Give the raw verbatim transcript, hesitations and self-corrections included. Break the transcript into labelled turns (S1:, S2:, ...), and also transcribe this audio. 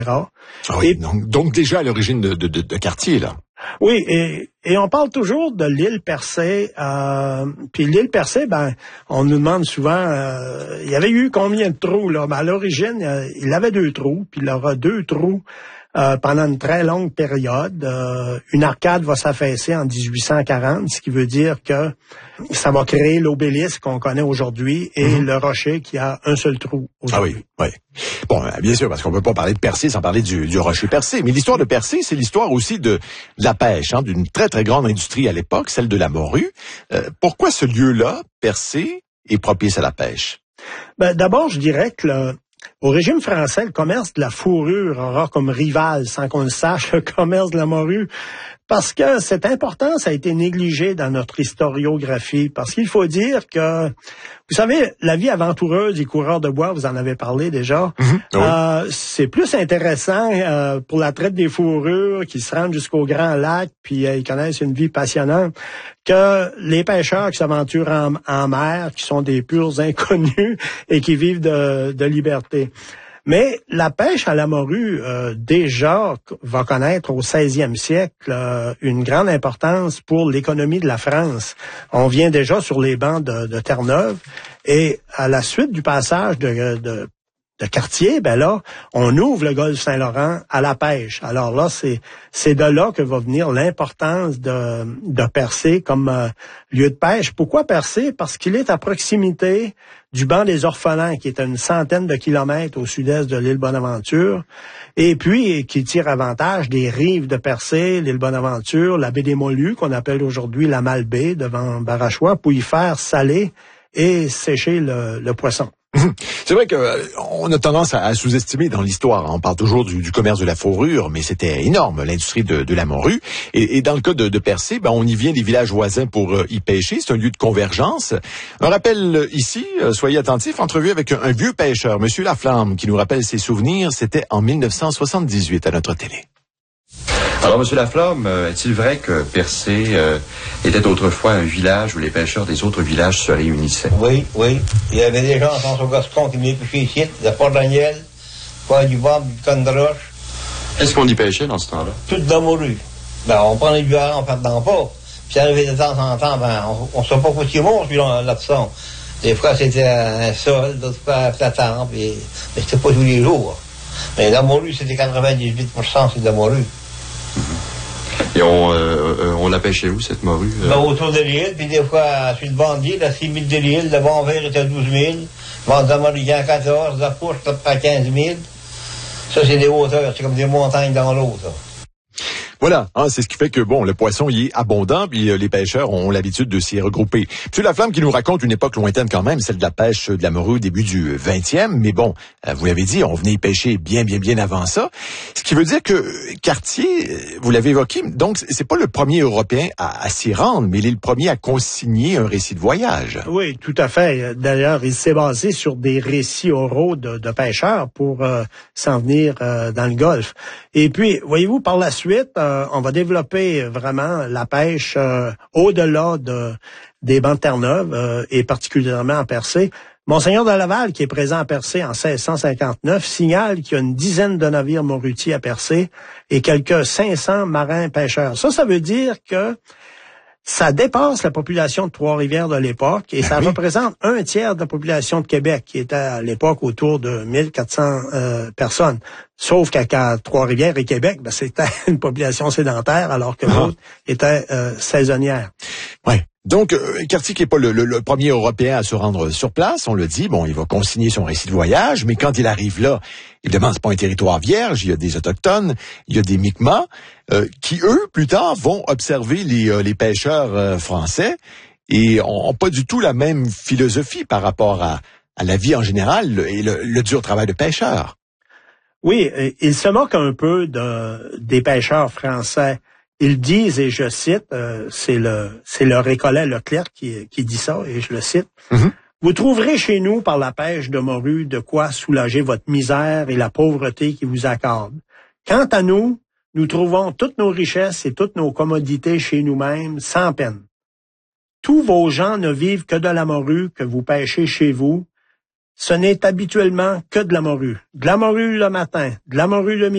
S1: Ah
S2: oui,
S1: et,
S2: donc, donc déjà à l'origine de, de, de, de Cartier, là.
S1: Oui, et, et on parle toujours de l'île Percé. Euh, puis l'île Percé, ben, on nous demande souvent, euh, il y avait eu combien de trous, là? Ben, à l'origine, euh, il avait deux trous, puis il aura deux trous euh, pendant une très longue période. Euh, une arcade va s'affaisser en dix-huit cent quarante, ce qui veut dire que ça va créer l'obélisque qu'on connaît aujourd'hui et mm-hmm. le rocher qui a un seul trou aujourd'hui.
S2: Ah oui, oui. Bon, bien sûr, parce qu'on ne peut pas parler de Percé sans parler du, du rocher Percé. Mais l'histoire de Percé, c'est l'histoire aussi de, de la pêche, hein, d'une très, très grande industrie à l'époque, celle de la morue. Euh, pourquoi ce lieu-là, Percé, est propice à la pêche?
S1: Ben, d'abord, je dirais que le, au régime français, le commerce de la fourrure aura comme rival, sans qu'on le sache, le commerce de la morue. Parce que cette importance a été négligée dans notre historiographie. Parce qu'il faut dire que, vous savez, la vie aventureuse des coureurs de bois, vous en avez parlé déjà, mm-hmm. oui. euh, c'est plus intéressant euh, pour la traite des fourrures qui se rendent jusqu'au Grand Lac, puis euh, ils connaissent une vie passionnante, que les pêcheurs qui s'aventurent en, en mer, qui sont des purs inconnus et qui vivent de, de liberté. Mais la pêche à la morue, euh, déjà, va connaître au seizième siècle euh, une grande importance pour l'économie de la France. On vient déjà sur les bancs de, de Terre-Neuve et à la suite du passage de, de, de Cartier, ben là, on ouvre le golfe Saint-Laurent à la pêche. Alors là, c'est c'est de là que va venir l'importance de, de Percé comme euh, lieu de pêche. Pourquoi Percé? Parce qu'il est à proximité du banc des Orphelins, qui est à une centaine de kilomètres au sud-est de l'île Bonaventure, et puis qui tire avantage des rives de Percé, l'île Bonaventure, la baie des Molusques, qu'on appelle aujourd'hui la Malbaie, devant Barachois, pour y faire saler et sécher le, le poisson.
S2: C'est vrai que euh, on a tendance à, à sous-estimer dans l'histoire. On parle toujours du, du commerce de la fourrure, mais c'était énorme, l'industrie de, de la morue. Et, et dans le cas de, de Percé, ben, on y vient des villages voisins pour euh, y pêcher. C'est un lieu de convergence. Un rappel euh, ici, euh, soyez attentifs, entrevue avec un, un vieux pêcheur, Monsieur Laflamme, qui nous rappelle ses souvenirs. C'était en mille neuf cent soixante-dix-huit à notre télé.
S3: Alors, Monsieur Laflamme, est-il vrai que Percé euh, était autrefois un village où les pêcheurs des autres villages se réunissaient?
S4: Oui, oui. Il y avait des gens en François-Gascon qui venaient pêcher ici, de Port-Daniel, Pointe du Bord, du Conne de Roche.
S3: Est-ce qu'on y pêchait dans ce temps-là?
S4: Tout dans morue. Ben, on prenait du hareng, on ne perdant pas. Puis arrivé de temps en temps, ben, on ne sait pas quoi qu'il mange, puis là-dessus. Des fois, c'était un sol, d'autres fois un platant, puis, mais c'était pas tous les jours. Mais la morue, c'était quatre-vingt-dix-huit pour cent, c'est de la morue.
S3: Et on, euh, on la pêchait où, cette morue? Euh...
S4: Ben, autour de l'île, puis des fois, à Sud Bandit, à six mille de l'île, le bon vert était à douze mille, vente de morue à quatorze, la fourche à quinze mille. Ça, c'est des hauteurs, c'est comme des montagnes dans l'eau, ça.
S2: Voilà, hein, c'est ce qui fait que, bon, le poisson y est abondant, puis euh, les pêcheurs ont l'habitude de s'y regrouper. Monsieur Laflamme qui nous raconte une époque lointaine quand même, celle de la pêche de la morue au début du vingtième, mais bon, euh, vous l'avez dit, on venait y pêcher bien, bien, bien avant ça. Ce qui veut dire que Cartier, vous l'avez évoqué, donc c'est pas le premier Européen à, à s'y rendre, mais il est le premier à consigner un récit de voyage.
S1: Oui, tout à fait. D'ailleurs, il s'est basé sur des récits oraux de, de pêcheurs pour euh, s'en venir euh, dans le Golfe. Et puis, voyez-vous, par la suite, euh, on va développer vraiment la pêche euh, au-delà de, des bancs de Terre-Neuve euh, et particulièrement à Percé. Monseigneur de Laval, qui est présent à Percé en seize cent cinquante-neuf, signale qu'il y a une dizaine de navires morutiers à Percé et quelques cinq cents marins pêcheurs. Ça, ça veut dire que ça dépasse la population de Trois-Rivières de l'époque et ça oui. représente un tiers de la population de Québec, qui était à l'époque autour de mille quatre cents euh, personnes. Sauf qu'à, qu'à Trois-Rivières et Québec, ben, c'était une population sédentaire, alors que ah. l'autre était euh, saisonnière.
S2: Ouais. Donc, euh, Cartier qui n'est pas le, le, le premier Européen à se rendre sur place, on le dit, bon, il va consigner son récit de voyage, mais quand il arrive là, évidemment, c'est pas un territoire vierge, il y a des Autochtones, il y a des Mi'kmaq, euh, qui, eux, plus tard, vont observer les, euh, les pêcheurs euh, français et ont pas du tout la même philosophie par rapport à, à la vie en général et le, le dur travail de pêcheur.
S1: Oui, ils se moquent un peu de, des pêcheurs français. Ils disent, et je cite, euh, c'est le c'est le Récollet Leclerc qui, qui dit ça, et je le cite, mm-hmm. « Vous trouverez chez nous, par la pêche de morue, de quoi soulager votre misère et la pauvreté qui vous accorde. Quant à nous, nous trouvons toutes nos richesses et toutes nos commodités chez nous-mêmes, sans peine. Tous vos gens ne vivent que de la morue que vous pêchez chez vous. Ce n'est habituellement que de la morue. De la morue le matin, de la morue le midi.